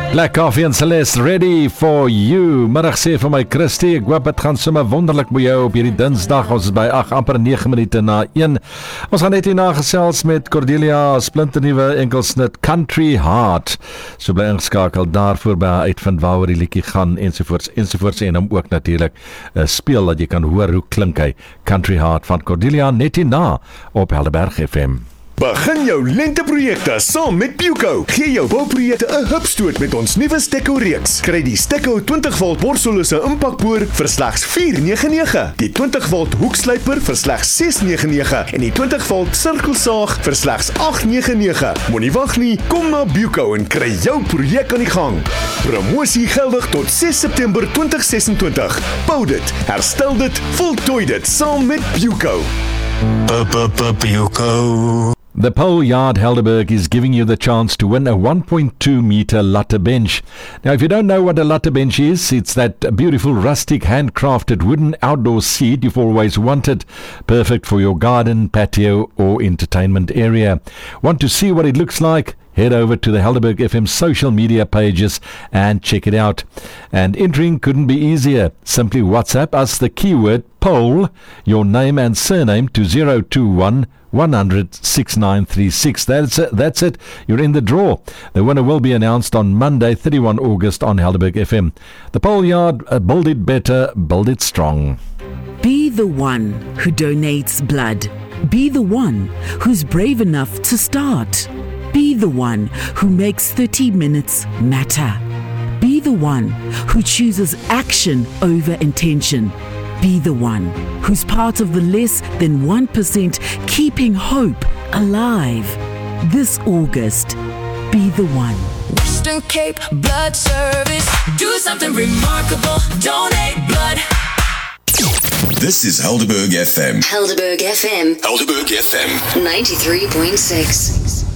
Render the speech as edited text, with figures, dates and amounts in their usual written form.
Black Coffee en Celeste, ready for you. Middag sê vir my Christy, ek hoop het gaan sommer wonderlik met jou op hierdie Dinsdag. Ons is by 8 amper 9 minute na 1. Ons gaan net hierna gesels met Cordelia, splinternuwe enkelsnit Country Heart. So bly ingeskakel daarvoor by haar uitvind waaroor die liedjie gaan ensovoorts en hom ook natuurlik speel dat jy kan hoor hoe klink hy. Country Heart van Cordelia net hierna op Helderberg FM. Begin jou lenteprojekte saam met Puco. Gee jou bouprojekte 'n hupstoot met ons nuwe Stekko-reeks. Kry die Stekko 20V borsellose impakboor vir slegs R499, die 20V hoekslyper vir slegs R699 en die 20V sirkelsaag vir slegs R899. Moenie wag nie, kom na Puco en kry jou projek aan die gang. Promosie geldig tot 6 September 2026. Bou dit, herstel dit, voltooi dit saam met Puco. Puco. The Pole Yard Helderberg is giving you the chance to win a 1.2 meter Latte bench. Now, if you don't know what a Latte bench is, it's that beautiful rustic handcrafted wooden outdoor seat you've always wanted. Perfect for your garden, patio or entertainment area. Want to see what it looks like? Head over to the Helderberg FM social media pages and check it out. And entering couldn't be easier. Simply WhatsApp us the keyword pole, your name and surname to 021 100 6936. That's it. You're in the draw. The winner will be announced on Monday, 31 August on Helderberg FM. The Pole Yard, build it better, build it strong. Be the one who donates blood. Be the one who's brave enough to start. Be the one who makes 30 minutes matter. Be the one who chooses action over intention. Be the one who's part of the less than 1% keeping hope alive. This August, be the one. Western Cape Blood Service. Do something remarkable. Donate blood. This is Helderberg FM. Helderberg FM. Helderberg FM. 93.6.